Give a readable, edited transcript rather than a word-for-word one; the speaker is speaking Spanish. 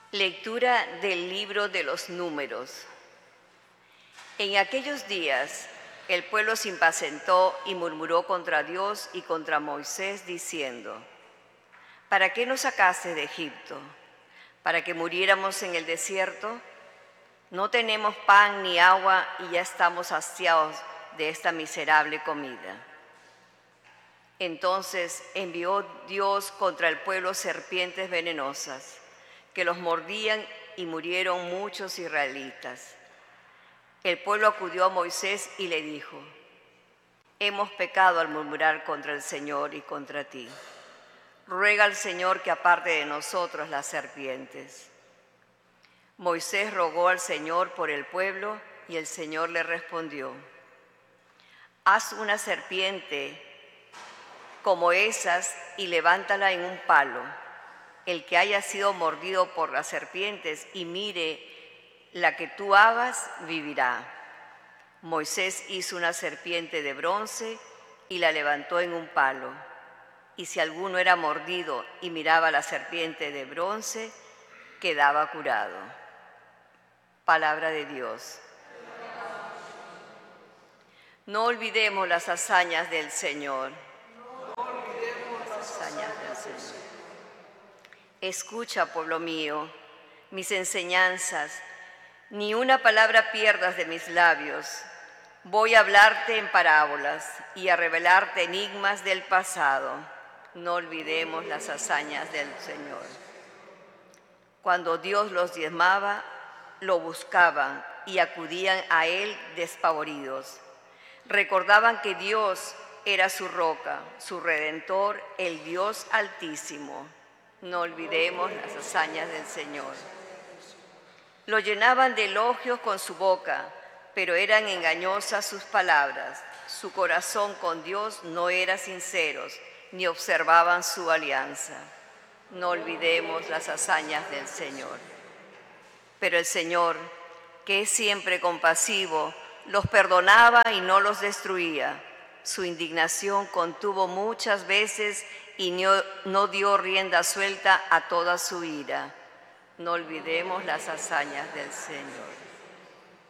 Lectura del libro de los Números. En aquellos días el pueblo se impacientó y murmuró contra Dios y contra Moisés, diciendo: ¿Para qué nos sacaste de Egipto? ¿Para que muriéramos en el desierto? No tenemos pan ni agua y ya estamos hastiados de esta miserable comida. Entonces envió Dios contra el pueblo serpientes venenosas, que los mordían y murieron muchos israelitas. El pueblo acudió a Moisés y le dijo: hemos pecado al murmurar contra el Señor y contra ti. Ruega al Señor que aparte de nosotros las serpientes. Moisés rogó al Señor por el pueblo y el Señor le respondió: haz una serpiente como esas y levántala en un palo. El que haya sido mordido por las serpientes y mire la que tú hagas, vivirá. Moisés hizo una serpiente de bronce y la levantó en un palo. Y si alguno era mordido y miraba la serpiente de bronce, quedaba curado. Palabra de Dios. No olvidemos las hazañas del Señor. Escucha, pueblo mío, mis enseñanzas, ni una palabra pierdas de mis labios. Voy a hablarte en parábolas y a revelarte enigmas del pasado. No olvidemos las hazañas del Señor. Cuando Dios los diezmaba, lo buscaban y acudían a Él despavoridos. Recordaban que Dios era su roca, su Redentor, el Dios Altísimo. No olvidemos las hazañas del Señor. Lo llenaban de elogios con su boca, pero eran engañosas sus palabras. Su corazón con Dios no era sincero, ni observaban su alianza. No olvidemos las hazañas del Señor. Pero el Señor, que es siempre compasivo, los perdonaba y no los destruía. Su indignación contuvo muchas veces y no dio rienda suelta a toda su ira. No olvidemos las hazañas del Señor.